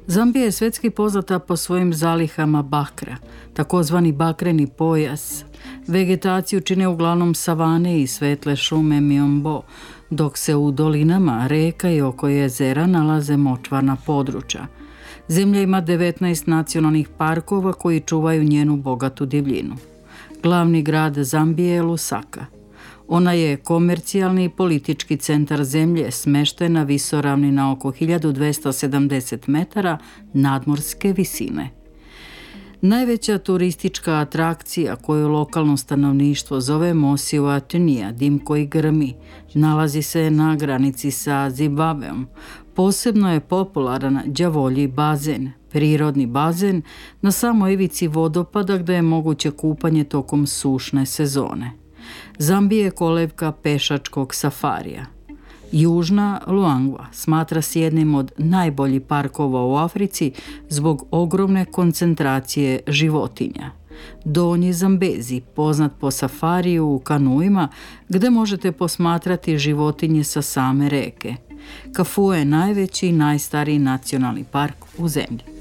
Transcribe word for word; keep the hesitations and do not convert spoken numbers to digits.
Zambija je svjetski poznata po svojim zalihama bakra, takozvani bakreni pojas. Vegetaciju čine uglavnom savane i svetle šume Miombo, dok se u dolinama reka i oko jezera nalaze močvarna područja. Zemlja ima devetnaest nacionalnih parkova koji čuvaju njenu bogatu divljinu. Glavni grad Zambije je Lusaka. Ona je komercijalni i politički centar zemlje, smeštena visoravni na oko hiljadu dvesta sedamdeset metara nadmorske visine. Najveća turistička atrakcija koju lokalno stanovništvo zove Mosiuatunija, dim koji grmi, nalazi se na granici sa Zimbabveom. Posebno je popularan đavolji bazen, prirodni bazen na samoj ivici vodopada gdje je moguće kupanje tokom sušne sezone. Zambija je kolevka pešačkog safarija. Južna Luangwa smatra se jednim od najboljih parkova u Africi zbog ogromne koncentracije životinja. Donji Zambezi, poznat po safariju u kanuima, gdje možete posmatrati životinje sa same reke. Kafue je najveći i najstariji nacionalni park u zemlji.